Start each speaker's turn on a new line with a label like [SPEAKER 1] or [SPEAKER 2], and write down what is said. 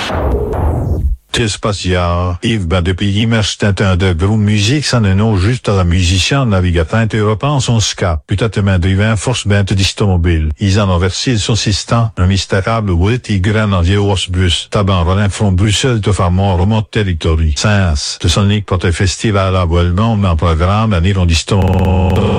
[SPEAKER 1] Spatial. Yves, depuis immerse un de gros musique, ça ne nous juste à la musicien navigateur européen son ska. Peut-être driven force bien de distomobile. Ils en ont versé son système, un mystérable wit et grand en vieux bus. Taban Roland from Bruxelles de fameux remote territory. Sens, de son ligue pour le festival à Boilmont, en programme, à l'irondiston.